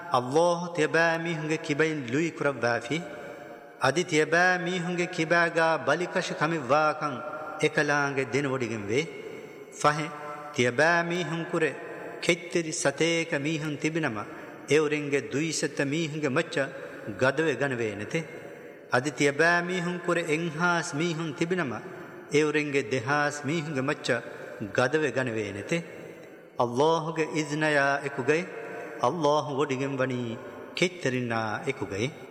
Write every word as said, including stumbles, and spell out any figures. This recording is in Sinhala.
Allah තියබෑ මීහුන්ගේ කිබයින් ලුයි කුරව්වාෆි අදි තියබෑ මීහුන්ගේ කිබෑගා බලිකෂ කමිවාකන් එකලාංගේ දෙන වඩිගෙන් වේ ෆහෙ තියබෑ මීහුන් කුරේ කෙත්තෙරි සතේක මීහුන් තිබිනම එවරින්ගේ දුයිසත මීහුන්ගේ මච්ච ගදවේ ගනවේ නැතේ අදි තියබෑ මීහුන් කුරේ එන්හාස් මීහුන් තිබිනම එවරින්ගේ දෙහාස් මීහුන්ගේ මච්ච ගදවේ ගනවේ නැතේ අල්ලාහ්ගේ ඉස්නයා එකුගේ අල්ලාහ් වඩිගෙන් වනි කෙත්තරිනා එකුගේ